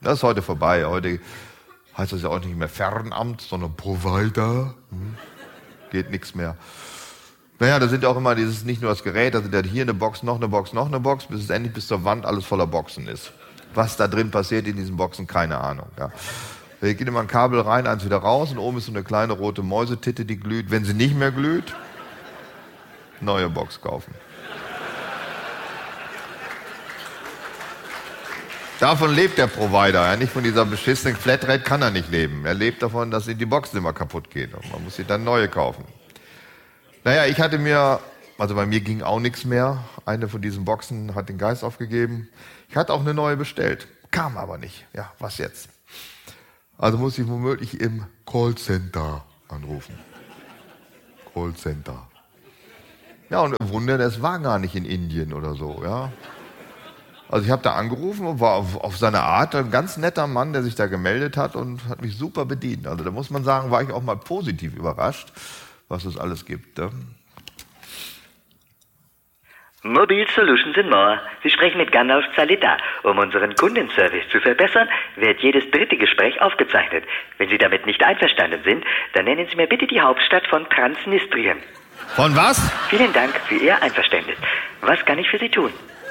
Das ist heute vorbei. Heute heißt das ja auch nicht mehr Fernamt, sondern Provider. Geht nichts mehr. Naja, da sind ja auch immer dieses, nicht nur das Gerät, da sind ja hier eine Box, noch eine Box, noch eine Box, bis es endlich bis zur Wand alles voller Boxen ist. Was da drin passiert in diesen Boxen, keine Ahnung. Ja. Da geht immer ein Kabel rein, eins wieder raus und oben ist so eine kleine rote Mäusetitte, die glüht. Wenn sie nicht mehr glüht, neue Box kaufen. Davon lebt der Provider, ja, nicht von dieser beschissenen Flatrate kann er nicht leben. Er lebt davon, dass die Boxen immer kaputt gehen und man muss sich dann neue kaufen. Naja, ich hatte mir, also bei mir ging auch nichts mehr. Eine von diesen Boxen hat den Geist aufgegeben. Ich hatte auch eine neue bestellt, kam aber nicht. Ja, was jetzt? Also muss ich womöglich im Callcenter anrufen. Callcenter. Ja, und Wunder, das war gar nicht in Indien oder so, ja. Also ich habe da angerufen und war auf seine Art ein ganz netter Mann, der sich da gemeldet hat und hat mich super bedient. Also da muss man sagen, war ich auch mal positiv überrascht, was es alles gibt. Ne? Mobile Solutions & More. Sie sprechen mit Gandalf Zalita. Um unseren Kundenservice zu verbessern, wird jedes dritte Gespräch aufgezeichnet. Wenn Sie damit nicht einverstanden sind, dann nennen Sie mir bitte die Hauptstadt von Transnistrien. Von was? Vielen Dank für Ihr Einverständnis. Was kann ich für Sie tun?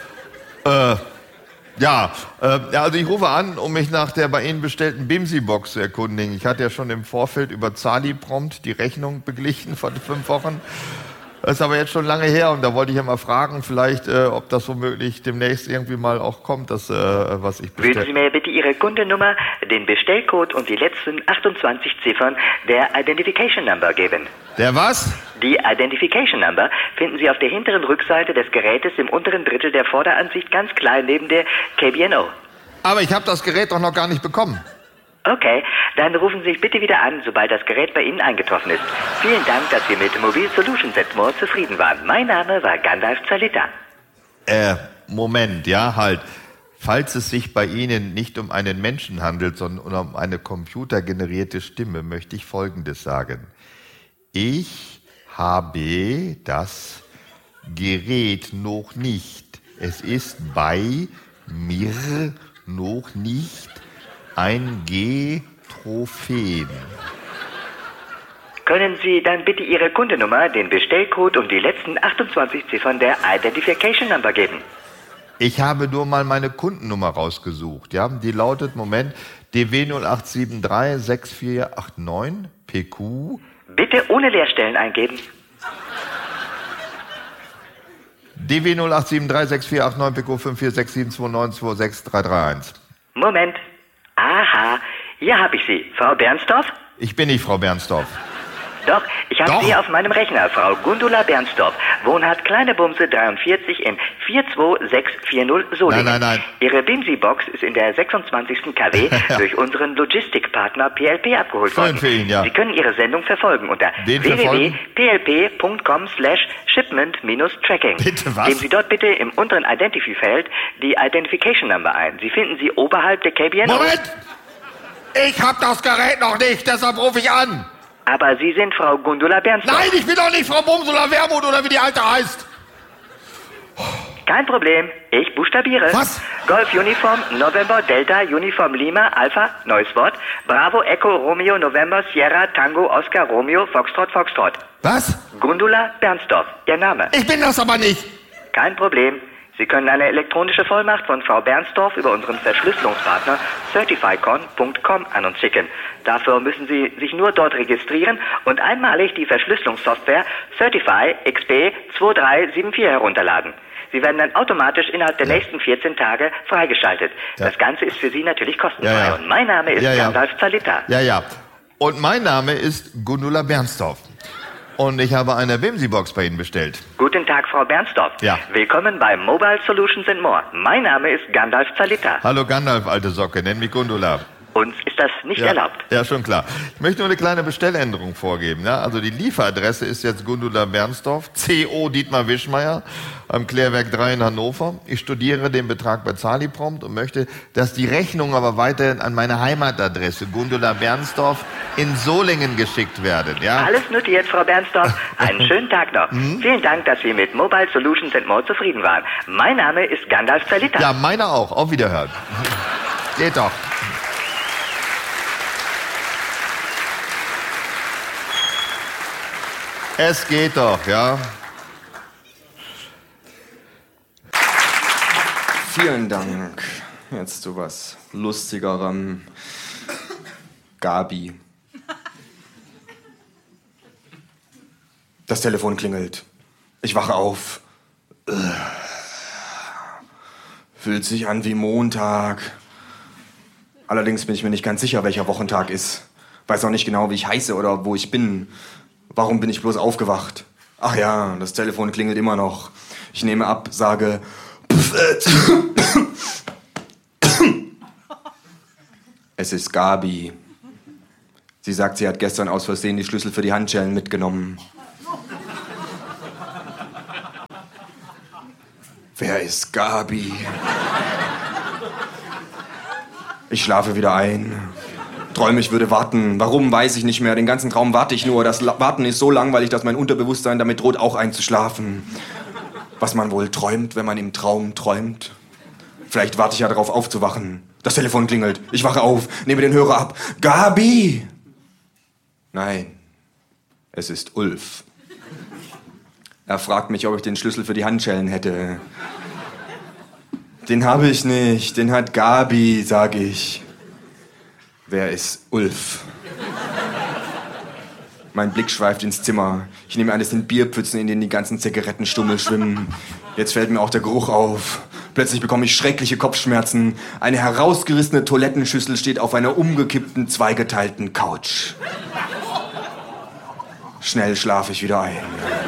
Also ich rufe an, um mich nach der bei Ihnen bestellten Bimsi-Box zu erkundigen. Ich hatte ja schon im Vorfeld über Zali prompt die Rechnung beglichen von 5 Wochen. Das ist aber jetzt schon lange her und da wollte ich ja mal fragen, vielleicht, ob das womöglich demnächst irgendwie mal auch kommt, das, was ich bestelle. Würden Sie mir bitte Ihre Kundennummer, den Bestellcode und die letzten 28 Ziffern der Identification Number geben? Der was? Die Identification Number finden Sie auf der hinteren Rückseite des Gerätes im unteren Drittel der Vorderansicht ganz klein neben der KBNO. Aber ich habe das Gerät doch noch gar nicht bekommen. Okay, dann rufen Sie sich bitte wieder an, sobald das Gerät bei Ihnen eingetroffen ist. Vielen Dank, dass Sie mit Mobile Solutions & More zufrieden waren. Mein Name war Gandalf Zalita. Moment, ja, halt. Falls es sich bei Ihnen nicht um einen Menschen handelt, sondern um eine computergenerierte Stimme, möchte ich Folgendes sagen. Ich habe das Gerät noch nicht. Es ist bei mir noch nicht eingetroffen. Können Sie dann bitte Ihre Kundennummer, den Bestellcode und die letzten 28 Ziffern der Identification Number geben? Ich habe nur mal meine Kundennummer rausgesucht. Ja? Die lautet, Moment, DW 0873 6489 PQ. Bitte ohne Leerstellen eingeben. DW 0873 6489 PQ 546729263331. Moment. Aha, hier habe ich Sie. Frau Bernstorff? Ich bin nicht Frau Bernstorff. Doch, ich habe Sie auf meinem Rechner, Frau Gundula Bernstorff, Wohnhaft Kleine Bumse 43 in 42640 Solingen. Nein. Ihre Bimsi-Box ist in der 26. KW durch unseren Logistikpartner PLP abgeholt worden. Schön für ihn, ja. Sie können Ihre Sendung verfolgen unter www.plp.com/shipment-tracking. Bitte was? Geben Sie dort bitte im unteren Identify-Feld die Identification Number ein. Sie finden sie oberhalb der KBNO. Moment! Ich hab das Gerät noch nicht, deshalb rufe ich an. Aber Sie sind Frau Gundula Bernstorff. Nein, ich bin doch nicht Frau Bumsula Wermuth oder wie die Alte heißt. Kein Problem, ich buchstabiere. Was? Golf Uniform November Delta Uniform Lima Alpha, neues Wort. Bravo Echo Romeo November Sierra Tango Oscar Romeo Foxtrot Foxtrot. Was? Gundula Bernstorff, Ihr Name. Ich bin das aber nicht. Kein Problem. Sie können eine elektronische Vollmacht von Frau Bernstorff über unseren Verschlüsselungspartner certifycon.com an uns schicken. Dafür müssen Sie sich nur dort registrieren und einmalig die Verschlüsselungssoftware Certify XP 2374 herunterladen. Sie werden dann automatisch innerhalb der nächsten 14 Tage freigeschaltet. Ja. Das Ganze ist für Sie natürlich kostenfrei. Ja. Und mein Name ist Gandalf Zalita. Ja. Und mein Name ist Gundula Bernstorff. Und ich habe eine Bimsi-Box bei Ihnen bestellt. Guten Tag, Frau Bernstorff. Ja. Willkommen bei Mobile Solutions & More. Mein Name ist Gandalf Zalita. Hallo Gandalf, alte Socke, nenn mich Gundula. Uns ist das nicht erlaubt. Ja, schon klar. Ich möchte nur eine kleine Bestelländerung vorgeben. Ja? Also die Lieferadresse ist jetzt Gundula Bernstorff, CO Dietmar Wischmeier, am Klärwerk 3 in Hannover. Ich studiere den Betrag bei Zali prompt und möchte, dass die Rechnung aber weiterhin an meine Heimatadresse Gundula Bernstorff in Solingen geschickt werden. Ja? Alles notiert, Frau Bernstorff. Einen schönen Tag noch. Vielen Dank, dass Sie mit Mobile Solutions & More zufrieden waren. Mein Name ist Gandalf Zalita. Ja, meiner auch. Auf Wiederhören. Geht doch. Es geht doch, ja. Vielen Dank. Jetzt zu was Lustigerem. Gabi. Das Telefon klingelt. Ich wache auf. Fühlt sich an wie Montag. Allerdings bin ich mir nicht ganz sicher, welcher Wochentag ist. Weiß auch nicht genau, wie ich heiße oder wo ich bin. Warum bin ich bloß aufgewacht? Ach ja, das Telefon klingelt immer noch. Ich nehme ab, sage... Es ist Gabi. Sie sagt, sie hat gestern aus Versehen die Schlüssel für die Handschellen mitgenommen. Wer ist Gabi? Ich schlafe wieder ein. Träume, ich würde warten. Warum, weiß ich nicht mehr. Den ganzen Traum warte ich nur. Das Warten ist so langweilig, dass mein Unterbewusstsein damit droht, auch einzuschlafen. Was man wohl träumt, wenn man im Traum träumt. Vielleicht warte ich ja darauf, aufzuwachen. Das Telefon klingelt. Ich wache auf, nehme den Hörer ab. Gabi! Nein, es ist Ulf. Er fragt mich, ob ich den Schlüssel für die Handschellen hätte. Den habe ich nicht, den hat Gabi, sag ich. Wer ist Ulf? Mein Blick schweift ins Zimmer. Ich nehme eines den Bierpfützen, in denen die ganzen Zigarettenstummel schwimmen. Jetzt fällt mir auch der Geruch auf. Plötzlich bekomme ich schreckliche Kopfschmerzen. Eine herausgerissene Toilettenschüssel steht auf einer umgekippten, zweigeteilten Couch. Schnell schlafe ich wieder ein.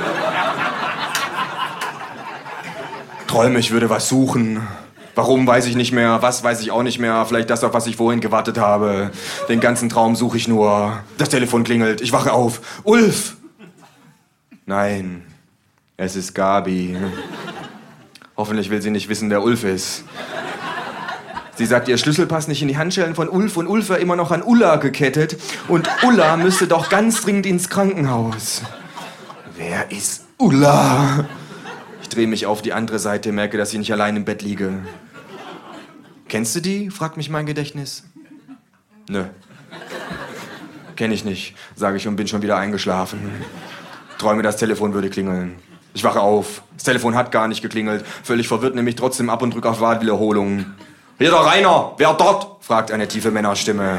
Träume, ich würde was suchen. Warum, weiß ich nicht mehr. Was, weiß ich auch nicht mehr. Vielleicht das, auf was ich vorhin gewartet habe. Den ganzen Traum suche ich nur. Das Telefon klingelt. Ich wache auf. Ulf! Nein, es ist Gabi. Hoffentlich will sie nicht wissen, wer Ulf ist. Sie sagt, ihr Schlüssel passt nicht in die Handschellen von Ulf und Ulf war immer noch an Ulla gekettet. Und Ulla müsste doch ganz dringend ins Krankenhaus. Wer ist Ulla? Ich drehe mich auf die andere Seite, merke, dass ich nicht allein im Bett liege. Kennst du die? Fragt mich mein Gedächtnis. Nö. Kenn ich nicht, sage ich und bin schon wieder eingeschlafen. Träume, das Telefon würde klingeln. Ich wache auf. Das Telefon hat gar nicht geklingelt. Völlig verwirrt nehme ich trotzdem ab und drücke auf Wahlwiederholung. Hier der Rainer, wer dort? Fragt eine tiefe Männerstimme.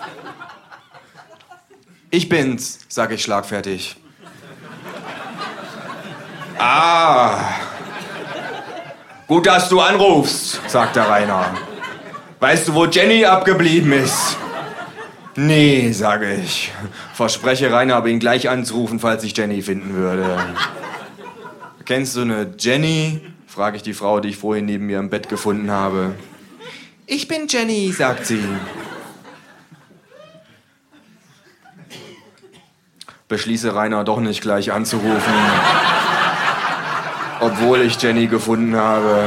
Ich bin's, sage ich schlagfertig. Ah, gut, dass du anrufst, sagt der Rainer. Weißt du, wo Jenny abgeblieben ist? Nee, sage ich. Verspreche Rainer, aber ihn gleich anzurufen, falls ich Jenny finden würde. Kennst du eine Jenny? Frage ich die Frau, die ich vorhin neben mir im Bett gefunden habe. Ich bin Jenny, sagt sie. Beschließe Rainer doch nicht gleich anzurufen, obwohl ich Jenny gefunden habe.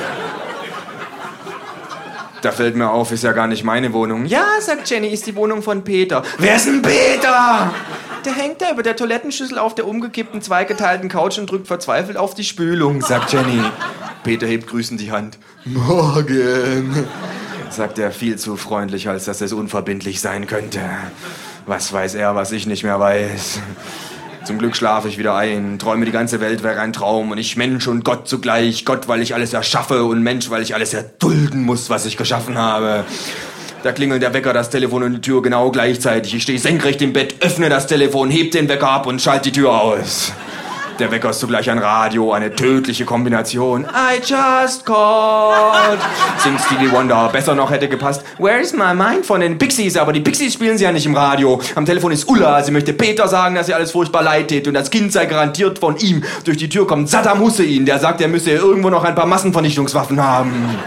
Da fällt mir auf, ist ja gar nicht meine Wohnung. Ja, sagt Jenny, ist die Wohnung von Peter. Wer ist denn Peter? Der hängt da über der Toilettenschüssel auf der umgekippten, zweigeteilten Couch und drückt verzweifelt auf die Spülung, sagt Jenny. Peter hebt grüßend die Hand. Morgen, sagt er viel zu freundlich, als dass es unverbindlich sein könnte. Was weiß er, was ich nicht mehr weiß. Zum Glück schlafe ich wieder ein, träume, die ganze Welt wäre ein Traum und ich Mensch und Gott zugleich. Gott, weil ich alles erschaffe und Mensch, weil ich alles erdulden muss, was ich geschaffen habe. Da klingelt der Wecker, das Telefon und die Tür genau gleichzeitig. Ich stehe senkrecht im Bett, öffne das Telefon, heb den Wecker ab und schalte die Tür aus. Der Wecker ist zugleich ein Radio, eine tödliche Kombination. I just called, singt Stevie Wonder. Besser noch hätte gepasst Where is my mind von den Pixies, aber die Pixies spielen sie ja nicht im Radio. Am Telefon ist Ulla, sie möchte Peter sagen, dass ihr alles furchtbar leid tät und das Kind sei garantiert von ihm. Durch die Tür kommt Saddam Hussein, der sagt, er müsse irgendwo noch ein paar Massenvernichtungswaffen haben.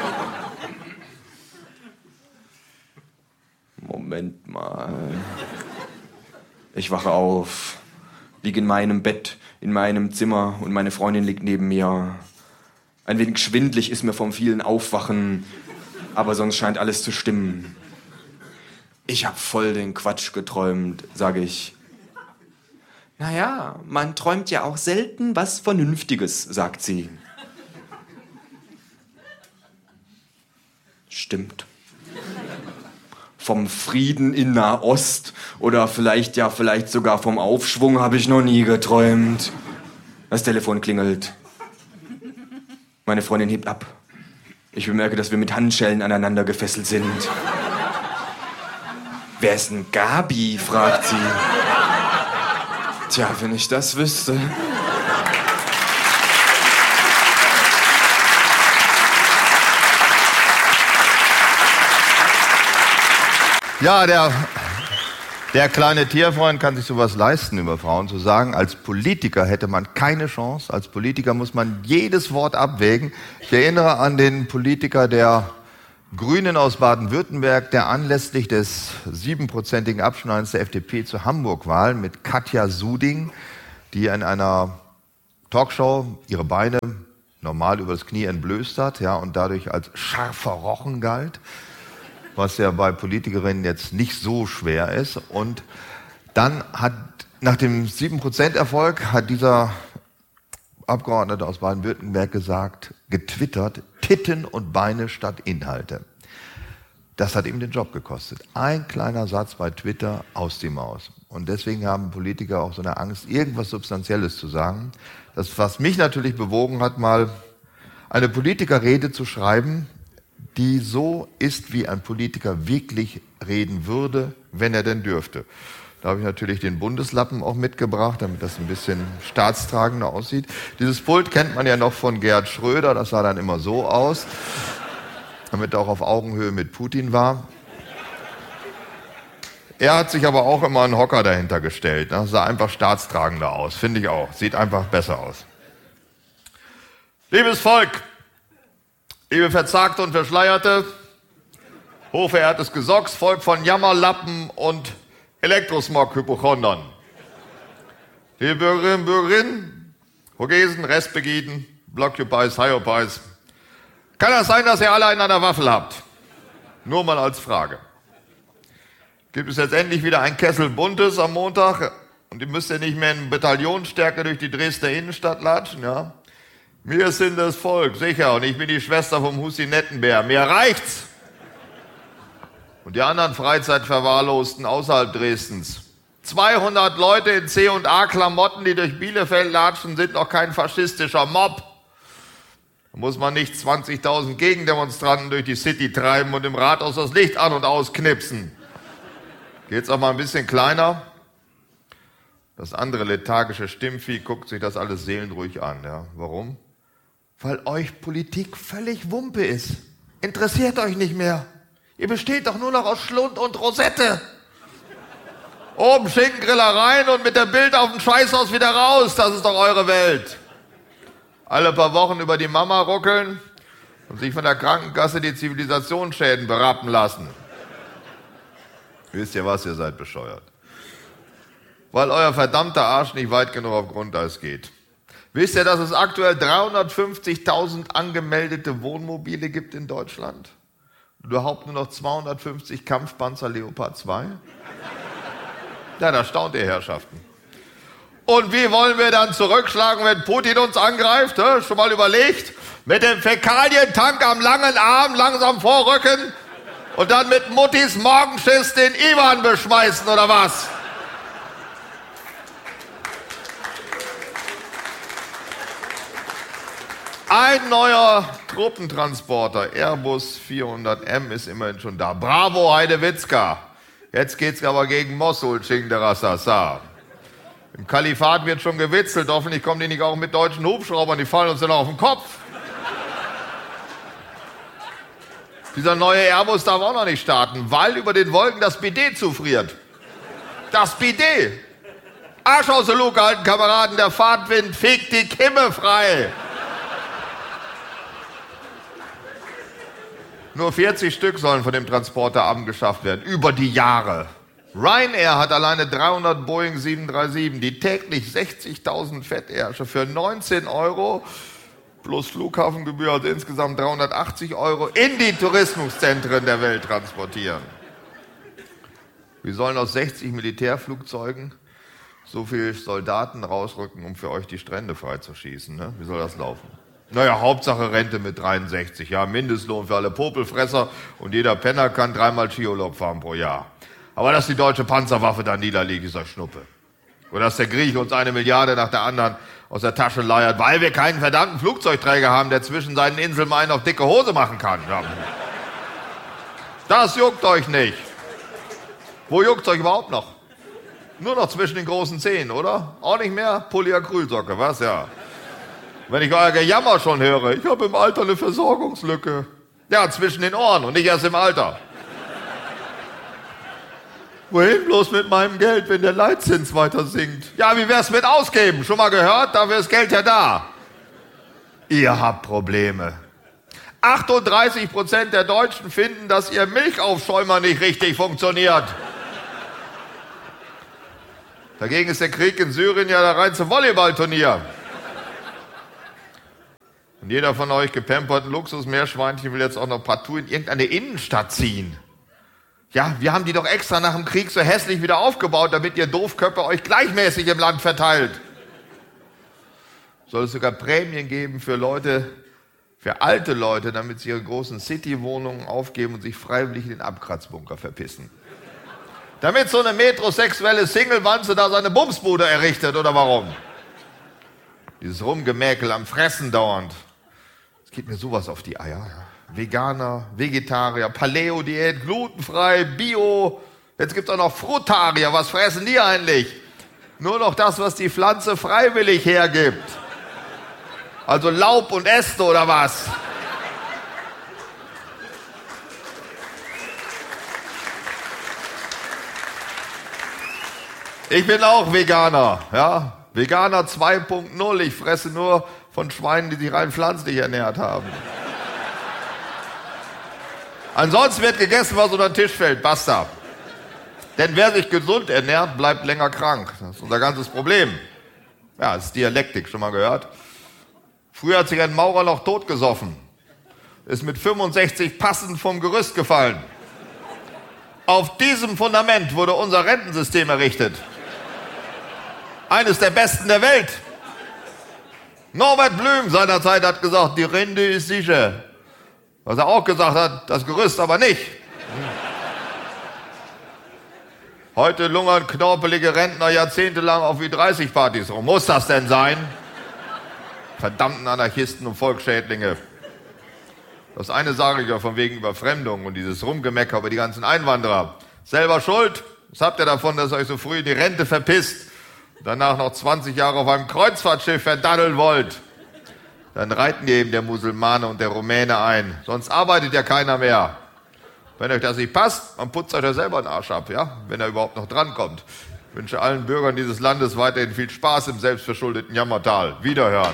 Moment mal. Ich wache auf, liege in meinem Bett, in meinem Zimmer und meine Freundin liegt neben mir. Ein wenig schwindlig ist mir vom vielen Aufwachen, aber sonst scheint alles zu stimmen. Ich hab voll den Quatsch geträumt, sage ich. Naja, man träumt ja auch selten was Vernünftiges, sagt sie. Stimmt. vom Frieden in Nahost oder vielleicht sogar vom Aufschwung habe ich noch nie geträumt. Das Telefon klingelt. Meine Freundin hebt ab. Ich bemerke, dass wir mit Handschellen aneinander gefesselt sind. Wer ist denn Gabi? Fragt sie. Tja, wenn ich das wüsste. Ja, der kleine Tierfreund kann sich sowas leisten, über Frauen zu sagen. Als Politiker hätte man keine Chance. Als Politiker muss man jedes Wort abwägen. Ich erinnere an den Politiker der Grünen aus Baden-Württemberg, der anlässlich des 7%igen Abschneidens der FDP zur Hamburg-Wahl mit Katja Suding, die in einer Talkshow ihre Beine normal übers Knie entblößt hat, ja, und dadurch als scharfer Rochen galt, was ja bei Politikerinnen jetzt nicht so schwer ist. Und dann hat nach dem 7%-Erfolg hat dieser Abgeordnete aus Baden-Württemberg getwittert, Titten und Beine statt Inhalte. Das hat ihm den Job gekostet. Ein kleiner Satz bei Twitter, aus die Maus. Und deswegen haben Politiker auch so eine Angst, irgendwas Substanzielles zu sagen. Das, was mich natürlich bewogen hat, mal eine Politikerrede zu schreiben, die so ist, wie ein Politiker wirklich reden würde, wenn er denn dürfte. Da habe ich natürlich den Bundeslappen auch mitgebracht, damit das ein bisschen staatstragender aussieht. Dieses Pult kennt man ja noch von Gerhard Schröder, das sah dann immer so aus, damit er auch auf Augenhöhe mit Putin war. Er hat sich aber auch immer einen Hocker dahinter gestellt. Das sah einfach staatstragender aus, finde ich auch. Sieht einfach besser aus. Liebes Volk, liebe Verzagte und Verschleierte, hochverehrtes Gesocks, Volk von Jammerlappen und Elektrosmog-Hypochondern. Liebe Bürgerinnen und Bürger, Vogesen, Restbegiden, Blockupys, Hyopies. Kann das sein, dass ihr alle einen an der Waffel habt? Nur mal als Frage. Gibt es jetzt endlich wieder ein Kessel Buntes am Montag und ihr müsst ja nicht mehr in Bataillonsstärke durch die Dresdner Innenstadt latschen, ja? Wir sind das Volk, sicher, und ich bin die Schwester vom Husinettenbär. Mir reicht's! Und die anderen Freizeitverwahrlosten außerhalb Dresdens. 200 Leute in C&A-Klamotten, die durch Bielefeld latschen, sind noch kein faschistischer Mob. Da muss man nicht 20.000 Gegendemonstranten durch die City treiben und im Rathaus das Licht an- und ausknipsen. Geht's auch mal ein bisschen kleiner? Das andere lethargische Stimmvieh guckt sich das alles seelenruhig an. Ja. Warum? Weil euch Politik völlig Wumpe ist. Interessiert euch nicht mehr. Ihr besteht doch nur noch aus Schlund und Rosette. Oben Schinkengrillereien und mit der Bild auf dem Scheißhaus wieder raus. Das ist doch eure Welt. Alle paar Wochen über die Mama ruckeln und sich von der Krankenkasse die Zivilisationsschäden berappen lassen. Wisst ihr was, ihr seid bescheuert. Weil euer verdammter Arsch nicht weit genug auf Grundeis geht. Wisst ihr, dass es aktuell 350.000 angemeldete Wohnmobile gibt in Deutschland? Und überhaupt nur noch 250 Kampfpanzer Leopard 2? Ja, da staunt ihr Herrschaften. Und wie wollen wir dann zurückschlagen, wenn Putin uns angreift? Schon mal überlegt? Mit dem Fäkalientank am langen Arm langsam vorrücken und dann mit Muttis Morgenschiss den Iwan beschmeißen, oder was? Ein neuer Truppentransporter, Airbus 400M, ist immerhin schon da. Bravo, Heidewitzka. Jetzt geht's aber gegen Mosul, Chingderassasa. Im Kalifat wird schon gewitzelt. Hoffentlich kommen die nicht auch mit deutschen Hubschraubern. Die fallen uns dann auf den Kopf. Dieser neue Airbus darf auch noch nicht starten, weil über den Wolken das Bidet zufriert. Das Bidet. Arsch aus der Luke, alten Kameraden, der Fahrtwind fegt die Kimme frei. Nur 40 Stück sollen von dem Transporter abgeschafft werden, über die Jahre. Ryanair hat alleine 300 Boeing 737, die täglich 60.000 Fettärsche für 19 € plus Flughafengebühr, also insgesamt 380 € in die Tourismuszentren der Welt transportieren. Wir sollen aus 60 Militärflugzeugen so viele Soldaten rausrücken, um für euch die Strände freizuschießen. Ne? Wie soll das laufen? Naja, Hauptsache Rente mit 63. Ja, Mindestlohn für alle Popelfresser und jeder Penner kann 3-mal Skiurlaub fahren pro Jahr. Aber dass die deutsche Panzerwaffe da niederliegt, ist das Schnuppe. Oder dass der Grieche uns 1 Milliarde nach der anderen aus der Tasche leiert, weil wir keinen verdammten Flugzeugträger haben, der zwischen seinen Inselmeinen auf dicke Hose machen kann. Ja. Das juckt euch nicht. Wo juckt's euch überhaupt noch? Nur noch zwischen den großen Zehen, oder? Auch nicht mehr? Polyacrylsocke, was? Ja. Wenn ich euer Gejammer schon höre, ich habe im Alter eine Versorgungslücke. Ja, zwischen den Ohren und nicht erst im Alter. Wohin bloß mit meinem Geld, wenn der Leitzins weiter sinkt? Ja, wie wär's mit Ausgeben? Schon mal gehört? Dafür ist Geld ja da. Ihr habt Probleme. 38% der Deutschen finden, dass ihr Milchaufschäumer nicht richtig funktioniert. Dagegen ist der Krieg in Syrien ja der reinste Volleyballturnier. Und jeder von euch gepamperten Luxusmeerschweinchen will jetzt auch noch partout in irgendeine Innenstadt ziehen. Ja, wir haben die doch extra nach dem Krieg so hässlich wieder aufgebaut, damit ihr Doofköpfe euch gleichmäßig im Land verteilt. Soll es sogar Prämien geben für alte Leute, damit sie ihre großen City-Wohnungen aufgeben und sich freiwillig in den Abkratzbunker verpissen. Damit so eine metrosexuelle Single-Wanze da seine Bumsbude errichtet, oder warum? Dieses Rumgemäkel am Fressen dauernd. Es geht mir sowas auf die Eier. Veganer, Vegetarier, Paleo-Diät, glutenfrei, Bio. Jetzt gibt es auch noch Frutarier. Was fressen die eigentlich? Nur noch das, was die Pflanze freiwillig hergibt. Also Laub und Äste oder was? Ich bin auch Veganer, ja. Veganer 2.0. Ich fresse nur von Schweinen, die sich rein pflanzlich ernährt haben. Ansonsten wird gegessen, was unter den Tisch fällt. Basta. Denn wer sich gesund ernährt, bleibt länger krank. Das ist unser ganzes Problem. Ja, das ist Dialektik, schon mal gehört. Früher hat sich ein Maurer noch totgesoffen. Ist mit 65 passend vom Gerüst gefallen. Auf diesem Fundament wurde unser Rentensystem errichtet. Eines der besten der Welt. Norbert Blüm seinerzeit hat gesagt, die Rente ist sicher. Was er auch gesagt hat, das Gerüst aber nicht. Heute lungern knorpelige Rentner jahrzehntelang auf Ü30-Partys rum. Muss das denn sein? Verdammten Anarchisten und Volksschädlinge. Das eine sage ich ja von wegen Überfremdung und dieses Rumgemecker über die ganzen Einwanderer. Selber schuld. Was habt ihr davon, dass ihr euch so früh in die Rente verpisst und danach noch 20 Jahre auf einem Kreuzfahrtschiff verdaddeln wollt? Dann reiten die eben der Musulmane und der Rumäne ein. Sonst arbeitet ja keiner mehr. Wenn euch das nicht passt, dann putzt euch ja selber den Arsch ab, ja? Wenn er überhaupt noch drankommt. Ich wünsche allen Bürgern dieses Landes weiterhin viel Spaß im selbstverschuldeten Jammertal. Wiederhören.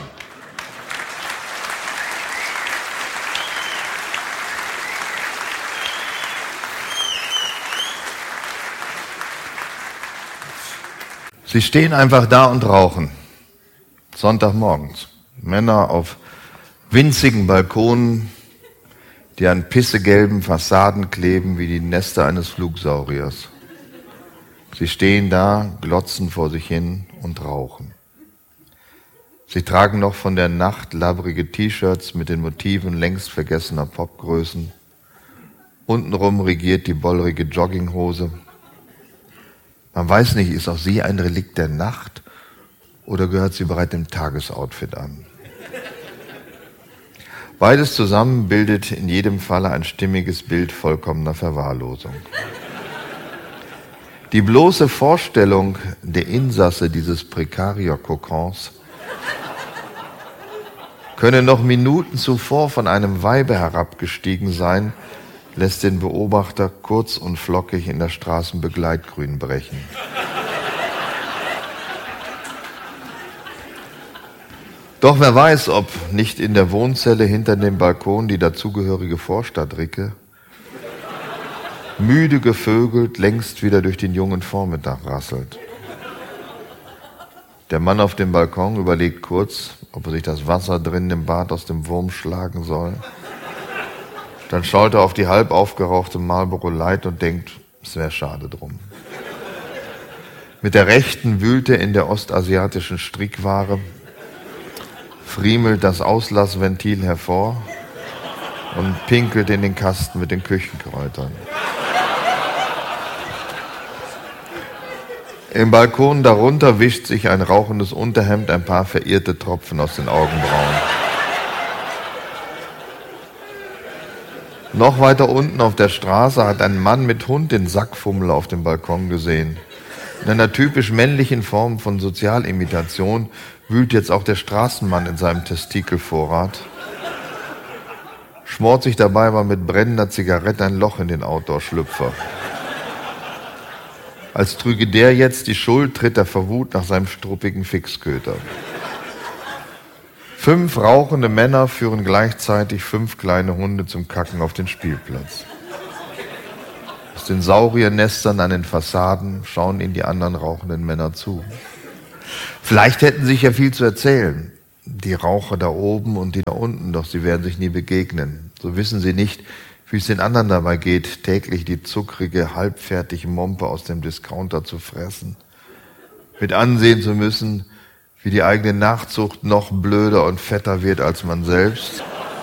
Sie stehen einfach da und rauchen. Sonntagmorgens. Männer auf winzigen Balkonen, die an pissegelben Fassaden kleben wie die Nester eines Flugsauriers. Sie stehen da, glotzen vor sich hin und rauchen. Sie tragen noch von der Nacht labbrige T-Shirts mit den Motiven längst vergessener Popgrößen. Untenrum regiert die bollrige Jogginghose. Man weiß nicht, ist auch sie ein Relikt der Nacht oder gehört sie bereits dem Tagesoutfit an? Beides zusammen bildet in jedem Falle ein stimmiges Bild vollkommener Verwahrlosung. Die bloße Vorstellung der Insasse dieses Prekarier-Kokons könne noch Minuten zuvor von einem Weibe herabgestiegen sein, lässt den Beobachter kurz und flockig in das Straßenbegleitgrün brechen. Doch wer weiß, ob nicht in der Wohnzelle hinter dem Balkon die dazugehörige Vorstadtricke, müde gevögelt, längst wieder durch den jungen Vormittag rasselt. Der Mann auf dem Balkon überlegt kurz, ob er sich das Wasser drinnen im Bad aus dem Wurm schlagen soll. Dann schaut er auf die halb aufgerauchte Marlboro Light und denkt, es wäre schade drum. Mit der rechten wühlt er in der ostasiatischen Strickware, friemelt das Auslassventil hervor und pinkelt in den Kasten mit den Küchenkräutern. Im Balkon darunter wischt sich ein rauchendes Unterhemd ein paar verirrte Tropfen aus den Augenbrauen. Noch weiter unten auf der Straße hat ein Mann mit Hund den Sackfummel auf dem Balkon gesehen. In einer typisch männlichen Form von Sozialimitation wühlt jetzt auch der Straßenmann in seinem Testikelvorrat, schmort sich dabei aber mit brennender Zigarette ein Loch in den Outdoor-Schlüpfer. Als trüge der jetzt die Schuld, tritt er vor Wut nach seinem struppigen Fixköter. 5 rauchende Männer führen gleichzeitig 5 kleine Hunde zum Kacken auf den Spielplatz. Aus den Sauriernestern an den Fassaden schauen ihnen die anderen rauchenden Männer zu. Vielleicht hätten sie sich ja viel zu erzählen. Die Raucher da oben und die da unten, doch sie werden sich nie begegnen. So wissen sie nicht, wie es den anderen dabei geht, täglich die zuckrige, halbfertige Mompe aus dem Discounter zu fressen. Mit ansehen zu müssen, wie die eigene Nachzucht noch blöder und fetter wird als man selbst.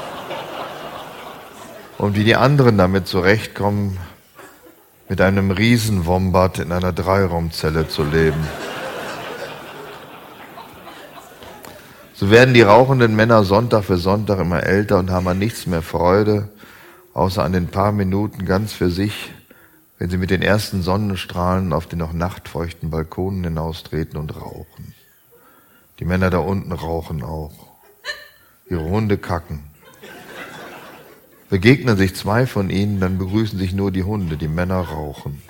Und wie die anderen damit zurechtkommen, mit einem Riesenwombat in einer 3-Raumzelle zu leben. So werden die rauchenden Männer Sonntag für Sonntag immer älter und haben an nichts mehr Freude, außer an den paar Minuten ganz für sich, wenn sie mit den ersten Sonnenstrahlen auf den noch nachtfeuchten Balkonen hinaustreten und rauchen. Die Männer da unten rauchen auch. Ihre Hunde kacken. Begegnen sich 2 von ihnen, dann begrüßen sich nur die Hunde, die Männer rauchen.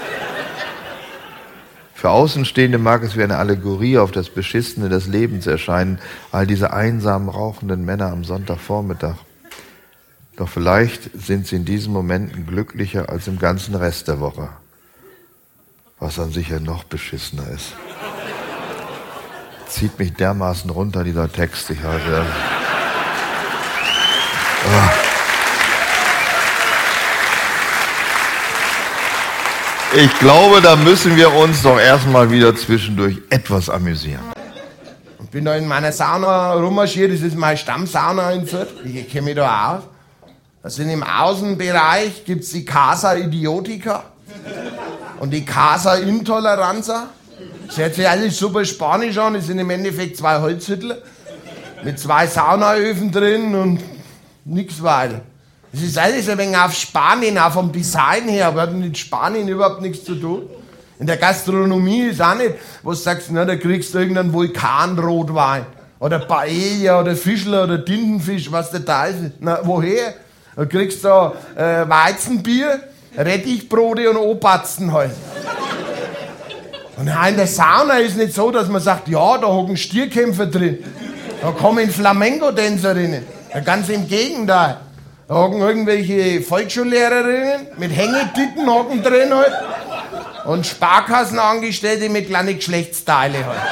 Für Außenstehende mag es wie eine Allegorie auf das Beschissene des Lebens erscheinen, all diese einsamen, rauchenden Männer am Sonntagvormittag. Doch vielleicht sind sie in diesen Momenten glücklicher als im ganzen Rest der Woche. Was an sich ja noch beschissener ist. Zieht mich dermaßen runter, dieser Text. Ich halte. Ich glaube, da müssen wir uns doch erstmal wieder zwischendurch etwas amüsieren. Ich bin da in meiner Sauna rummarschiert, das ist meine Stammsauna in Fürth. Ich kenne mich da aus. Das sind im Außenbereich gibt's die Casa Idiotica und die Casa Intoleranza. Das hört sich alles super spanisch an, das sind im Endeffekt 2 Holzhüttel mit 2 Saunaöfen drin und nix weiter. Das ist alles ein wenig auf Spanien, auch vom Design her, aber hat mit Spanien überhaupt nichts zu tun. In der Gastronomie ist auch nicht, wo du sagst, na, da kriegst du irgendeinen Vulkanrotwein oder Paella oder Fischler oder Tintenfisch, was der da ist. Na, woher? Da kriegst du Weizenbier, Rettichbrote und Obatzen halt. Und in der Sauna ist nicht so, dass man sagt, ja, da hocken Stierkämpfer drin. Da kommen Flamenco-Tänzerinnen. Ja, ganz im Gegenteil. Da hocken irgendwelche Volksschullehrerinnen mit Hängetitten hocken drin halt. Und Sparkassenangestellte mit kleinen Geschlechtsteile halt.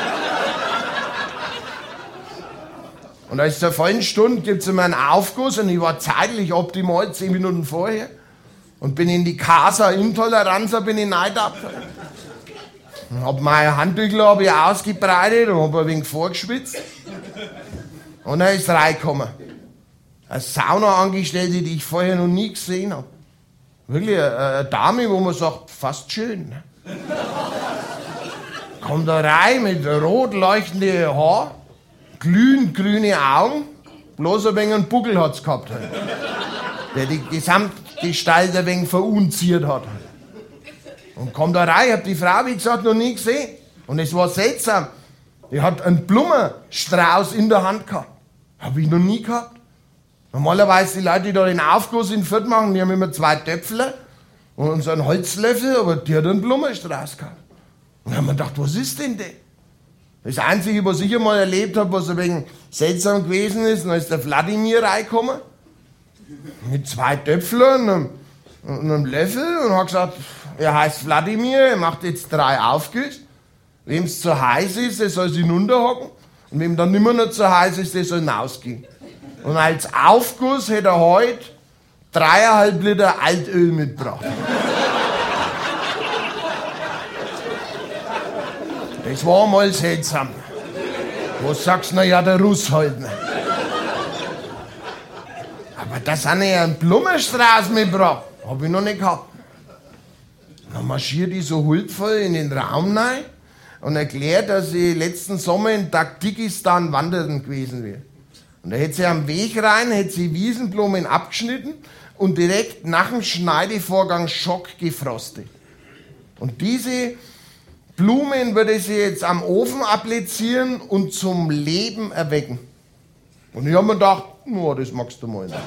Und als zur vollen Stunde gibt es immer einen Aufguss und ich war zeitlich optimal 10 Minuten vorher und bin in die Casa Intoleranza, bin ich reingedappt. Hab meine Handtücher ausgebreitet und hab ein wenig vorgeschwitzt. Und dann ist reingekommen. Eine Saunaangestellte, die ich vorher noch nie gesehen habe. Wirklich eine Dame, wo man sagt, fast schön. Kommt da rein mit rot leuchtenden Haaren, glühend grüne Augen, bloß ein wenig einen Buckel hat's gehabt. Halt. Der die Gesamtgestalt ein wenig verunziert hat. Und kommt da rein, ich hab die Frau, wie gesagt, noch nie gesehen. Und es war seltsam. Die hat einen Blumenstrauß in der Hand gehabt. Hab ich noch nie gehabt. Normalerweise die Leute, die da den Aufguss in Fürth machen, die haben immer 2 Töpfle und so einen Holzlöffel, aber die hat einen Blumenstrauß gehabt. Und dann haben wir gedacht, was ist denn das? Das Einzige, was ich einmal erlebt habe, was ein wenig seltsam gewesen ist, dann ist der Wladimir reingekommen mit 2 Töpflern und einem Löffel und hat gesagt, er heißt Wladimir, er macht jetzt 3 Aufgüsse. Wem es zu heiß ist, der soll sich hinunterhocken. Und wem dann nimmer noch zu heiß ist, der soll hinausgehen. Und als Aufguss hätte er heute 3,5 Liter Altöl mitgebracht. Das war mal seltsam. Wo sagst du, na ja, der Russ halt. Aber da sind ja einen Blumenstrauß mitgebracht. Hab ich noch nicht gehabt. Dann marschiert die so huldvoll in den Raum rein und erklärt, dass sie letzten Sommer in Tadschikistan wandern gewesen wäre. Und da hätte sie am Weg rein, hätte sie Wiesenblumen abgeschnitten und direkt nach dem Schneidevorgang Schock gefrostet. Und diese Blumen würde sie jetzt am Ofen applizieren und zum Leben erwecken. Und ich habe mir gedacht, no, das magst du mal nicht.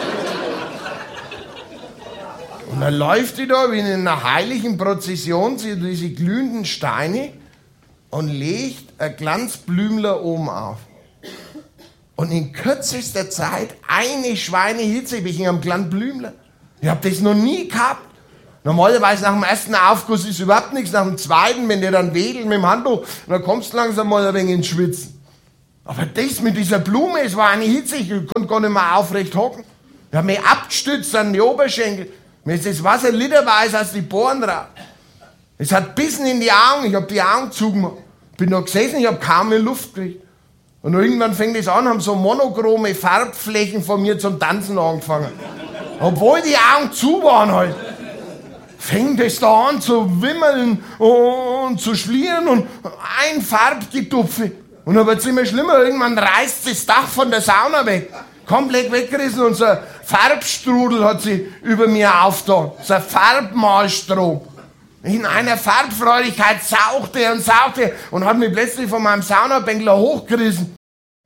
Und dann läuft die da wie in einer heiligen Prozession durch diese glühenden Steine und legt ein Glanzblümler oben auf. Und in kürzester Zeit eine Schweinehitze wegen einem kleinen Blümler. Ich hab das noch nie gehabt. Normalerweise nach dem ersten Aufguss ist überhaupt nichts. Nach dem zweiten, wenn der dann wedelt mit dem Handtuch, dann kommst du langsam mal ein wenig ins Schwitzen. Aber das mit dieser Blume, es war eine Hitze, ich konnte gar nicht mehr aufrecht hocken. Ich hab mich abgestützt an die Oberschenkel. Mir ist das Wasser literweise aus den Poren raus. Es hat bissen in die Augen, ich hab die Augen zugemacht. Bin da gesessen, ich hab kaum mehr Luft gekriegt. Und irgendwann fängt es an, haben so monochrome Farbflächen von mir zum Tanzen angefangen. Obwohl die Augen zu waren halt. Fängt es da an zu wimmeln und zu schlieren und ein Farbgetupfe. Und dann wird's immer schlimmer, irgendwann reißt das Dach von der Sauna weg. Komplett weggerissen und so ein Farbstrudel hat sie über mir aufgetan. So ein Farbmalstrom. In einer Farbfreudigkeit sauchte und sauchte und hat mich plötzlich von meinem Saunabänkler hochgerissen.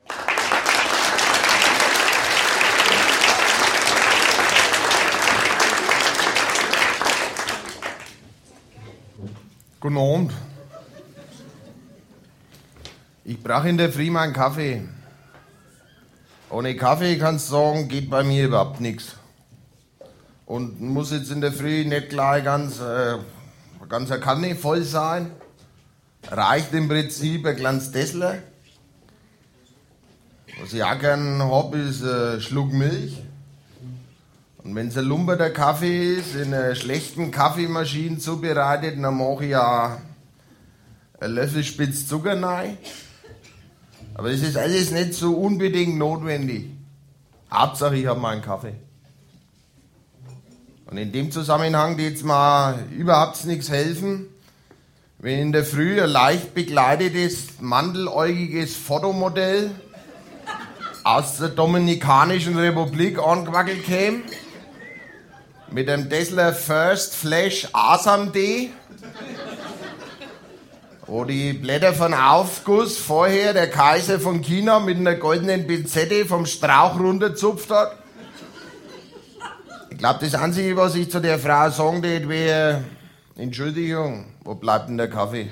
Guten Abend. Ich brauche in der Früh meinen Kaffee. Ohne Kaffee, kannst du sagen, geht bei mir überhaupt nichts. Und muss jetzt in der Früh nicht gleich ganz eine Kanne voll sein. Reicht im Prinzip ein kleines Tessler. Was ich auch gern hab, ist ein Schluck Milch. Und wenn es ein lumperter Kaffee ist, in einer schlechten Kaffeemaschine zubereitet, dann mache ich auch einen Löffel Spitz Zucker rein. Aber das ist alles nicht so unbedingt notwendig. Hauptsache, ich habe meinen Kaffee. Und in dem Zusammenhang wird es mir überhaupt nichts helfen, wenn in der Früh ein leicht bekleidetes, mandeläugiges Fotomodell aus der Dominikanischen Republik angewackelt käme, mit einem Tesla First Flash Asam D, wo die Blätter von Aufguss vorher der Kaiser von China mit einer goldenen Pinzette vom Strauch runterzupft hat. Ich glaube, das Einzige, was ich zu der Frau sagen würde, wäre: Entschuldigung, wo bleibt denn der Kaffee?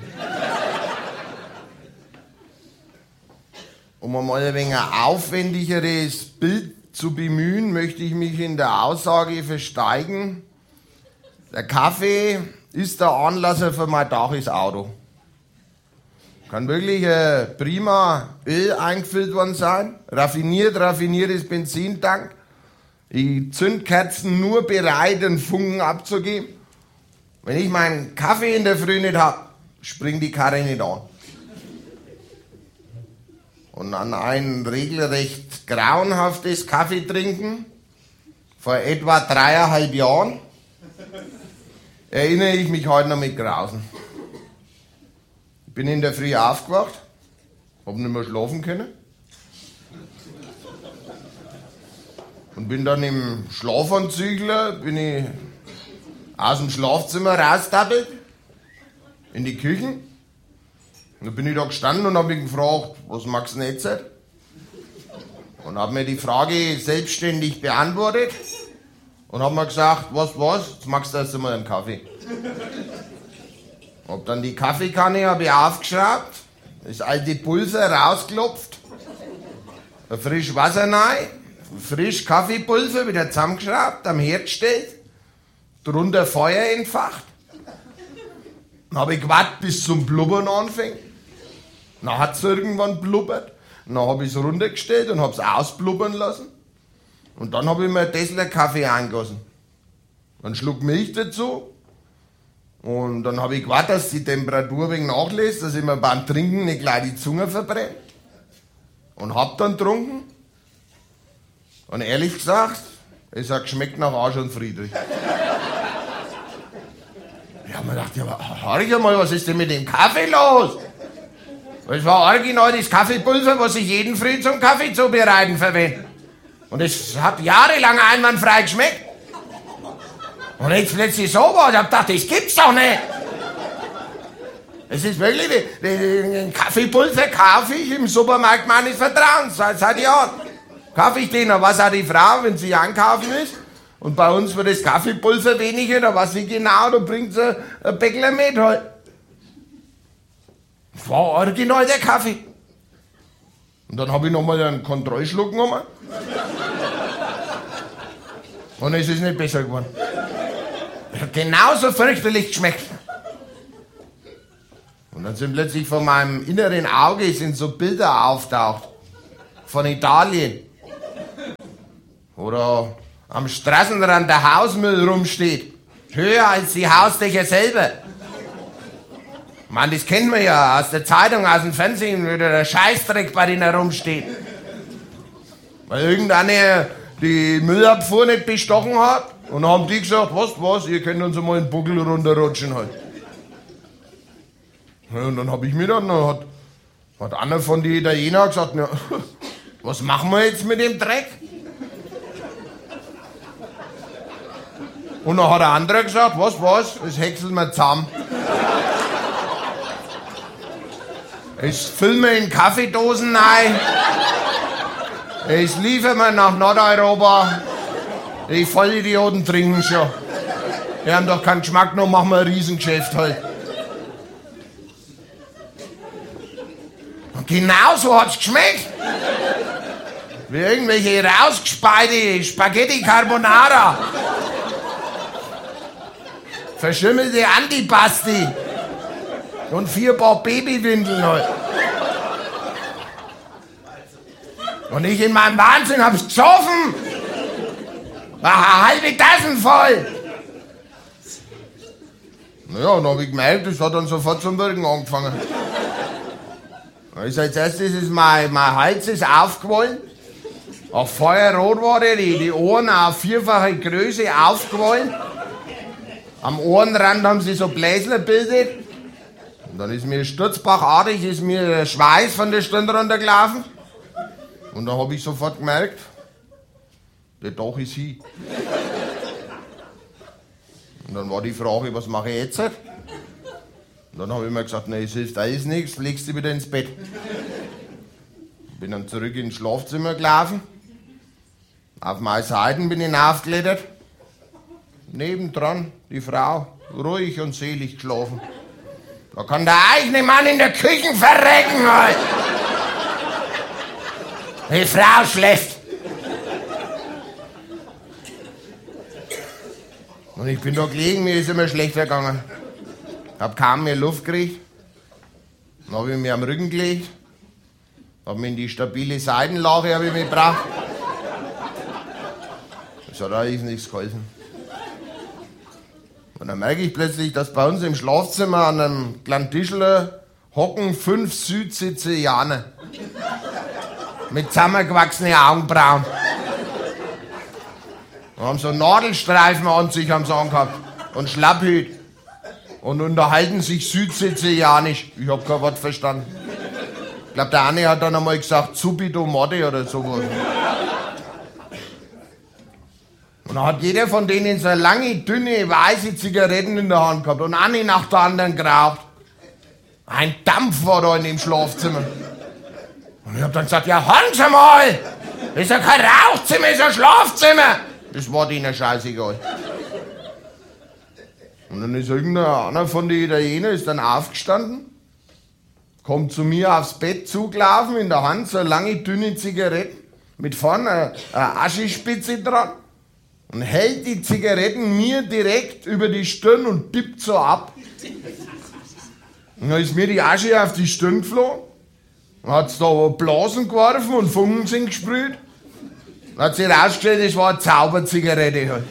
Um einmal ein wenig ein aufwendigeres Bild zu bemühen, möchte ich mich in der Aussage versteigen: Der Kaffee ist der Anlasser für mein daches Auto. Kann wirklich prima Öl eingefüllt worden sein, raffiniertes Benzintank. Die Zündkerzen nur bereit, den Funken abzugeben. Wenn ich meinen Kaffee in der Früh nicht hab, springt die Karre nicht an. Und an ein regelrecht grauenhaftes Kaffeetrinken vor etwa 3,5 Jahren erinnere ich mich heute noch mit Grausen. Ich bin in der Früh aufgewacht, hab nicht mehr schlafen können und bin dann im Schlafanzügler, bin ich aus dem Schlafzimmer raustappelt in die Küche. Und dann bin ich da gestanden und habe mich gefragt, was magst du denn jetzt? Und habe mir die Frage selbstständig beantwortet und habe mir gesagt, was, jetzt magst du erst einmal einen Kaffee. Hab dann die Kaffeekanne hab ich aufgeschraubt, das alte Pulver rausgeklopft, ein frisch Wasser rein, frisch Kaffeepulver wieder zusammengeschraubt, am Herd gestellt, drunter Feuer entfacht. Dann habe ich gewartet, bis zum Blubbern anfängt. Dann hat es irgendwann blubbert. Dann habe ich es runtergestellt und habe es ausblubbern lassen. Und dann habe ich mir einen Tesla Kaffee eingegossen. Einen Schluck Milch dazu. Und dann habe ich gewartet, dass die Temperatur ein wenig nachlässt, dass ich mir beim Trinken nicht gleich die Zunge verbrenne. und hab dann getrunken. Und ehrlich gesagt, es hat geschmeckt nach Arsch und Friedrich. Ich hab mir gedacht, ja, hör mal, was ist denn mit dem Kaffee los? Das war original das Kaffeepulver, was ich jeden Früh zum Kaffee zubereiten verwende. Und es hat jahrelang einwandfrei geschmeckt. Und jetzt plötzlich so was. Ich hab gedacht, das gibt's doch nicht. Es ist wirklich, den Kaffeepulver kaufe ich im Supermarkt meines Vertrauens, seit Jahren. Kaufe ich den, dann weiß auch die Frau, wenn sie einkaufen ist. Und bei uns wird das Kaffeepulver weniger, da weiß sie genau, da bringt sie ein Bäckler mit halt. Das war original der Kaffee. Und dann habe ich nochmal einen Kontrollschluck genommen. Und es ist nicht besser geworden. Es hat genauso fürchterlich geschmeckt. Und dann sind plötzlich vor meinem inneren Auge sind so Bilder auftaucht. Von Italien. Oder am Straßenrand der Hausmüll rumsteht. Höher als die Hausdächer selber. Mann, das kennen wir ja aus der Zeitung, aus dem Fernsehen, wie der Scheißdreck bei denen herumsteht. Weil irgendeiner die Müllabfuhr nicht bestochen hat. Und dann haben die gesagt, was, ihr könnt uns einmal den Buckel runterrutschen halt. Ja, und dann hab ich mir dann, hat einer von den Italienern gesagt, ja, was machen wir jetzt mit dem Dreck? Und dann hat der andere gesagt, was, das häckseln wir zusammen. Das füllen wir in Kaffeedosen rein. Das liefern wir nach Nordeuropa. Die Vollidioten trinken schon. Die haben doch keinen Geschmack, noch machen wir ein Riesengeschäft halt. Und genau so hat's geschmeckt. Wie irgendwelche rausgespeite Spaghetti Carbonara. Verschimmelte Antipasti. Und 4 Paar Babywindeln halt. Und ich in meinem Wahnsinn hab's gesoffen. War eine halbe Tasse voll. Naja, und dann hab ich gemerkt, das hat dann sofort zum Wirken angefangen. Also als erstes ist mein Hals ist aufgewollen. Auch feuerrot war die Ohren auf 4-fache Größe aufgewollen. Am Ohrenrand haben sie so Bläsler bildet. Und dann ist mir sturzbachartig der Schweiß von der Stirn runtergelaufen. Und dann habe ich sofort gemerkt, der Dach ist hin. Und dann war die Frage, was mache ich jetzt? Und dann habe ich mir gesagt, es hilft alles nichts, legst du wieder ins Bett. Bin dann zurück ins Schlafzimmer gelaufen. Auf meine Seiten bin ich aufgeklettert. Nebendran die Frau, ruhig und selig geschlafen. Da kann der eigene Mann in der Küche verrecken halt. Die Frau schläft. Und ich bin da gelegen, mir ist immer schlechter gegangen. Hab kaum mehr Luft gekriegt. Dann habe ich mich am Rücken gelegt. Hab mich in die stabile Seitenlage hab ich mich gebracht. Das hat eigentlich nichts geholfen. Und dann merke ich plötzlich, dass bei uns im Schlafzimmer an einem kleinen Tischler hocken 5 Südsizilianer. Mit zusammengewachsenen Augenbrauen. Und haben so Nadelstreifen an sich haben sie angehabt. Und Schlapphüt. Und unterhalten sich südsizilianisch. Ich hab kein Wort verstanden. Ich glaube, der eine hat dann einmal gesagt, subito morte oder sowas. Und dann hat jeder von denen so lange, dünne, weiße Zigaretten in der Hand gehabt und eine nach der anderen geraucht. Ein Dampf war da in dem Schlafzimmer. Und ich hab dann gesagt, ja, hören Sie mal! Das ist ja kein Rauchzimmer, das ist ein Schlafzimmer! Das war denen scheißegal. Und dann ist einer von den Italienern ist dann aufgestanden, kommt zu mir aufs Bett zugelaufen, in der Hand so eine lange, dünne Zigarette, mit vorne eine Aschespitze dran und hält die Zigaretten mir direkt über die Stirn und tippt so ab. Und dann ist mir die Asche auf die Stirn geflogen, hat's da Blasen geworfen und Funken sind gesprüht. Dann hat sich rausgestellt, das war eine Zauberzigarette halt.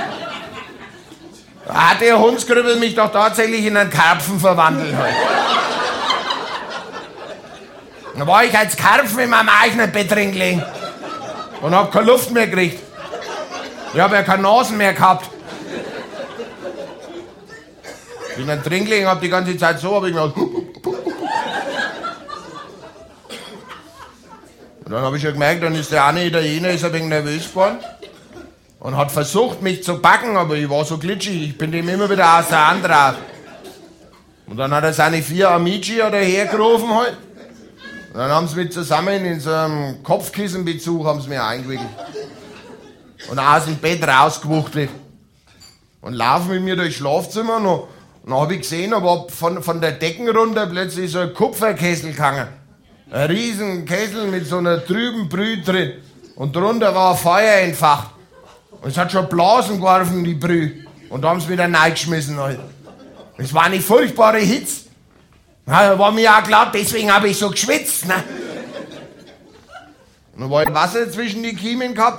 Da hat der Hundskrüppel mich doch tatsächlich in einen Karpfen verwandelt halt. Da war ich als Karpfen in meinem eigenen Bett drin gelegen und hab keine Luft mehr gekriegt. Ich hab ja keine Nasen mehr gehabt. Bin dann drin gelegen, hab die ganze Zeit so, hab ich mir und dann habe ich ja gemerkt, dann ist der eine Italiener ist ein wenig nervös geworden und hat versucht, mich zu packen, aber ich war so glitschig, ich bin dem immer wieder aus der Hand raus. Und dann hat er seine 4 Amici hergerufen halt. Und dann haben sie mich zusammen in so einem Kopfkissenbezug haben sie mich eingewickelt. Und aus dem Bett rausgewuchtelt. Und laufen mit mir durchs Schlafzimmer und dann habe ich gesehen, aber von der Decken runter plötzlich so ein Kupferkessel gehangen. Ein riesen Kessel mit so einer trüben Brühe drin. Und drunter war ein Feuer entfacht. Und es hat schon Blasen geworfen, die Brühe. Und da haben sie wieder reingeschmissen halt. Es war eine furchtbare Hitze. Na, war mir auch klar, deswegen habe ich so geschwitzt. Ne? Und dann war Wasser zwischen die Kiemen gehabt.